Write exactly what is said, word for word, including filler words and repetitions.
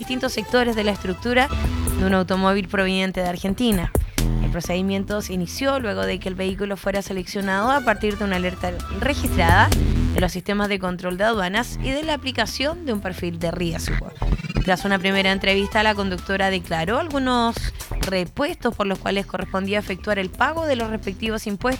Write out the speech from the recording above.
distintos sectores de la estructura de un automóvil proveniente de Argentina. El procedimiento se inició luego de que el vehículo fuera seleccionado a partir de una alerta registrada de los sistemas de control de aduanas y de la aplicación de un perfil de riesgo. Tras una primera entrevista, la conductora declaró algunos repuestos por los cuales correspondía efectuar el pago de los respectivos impuestos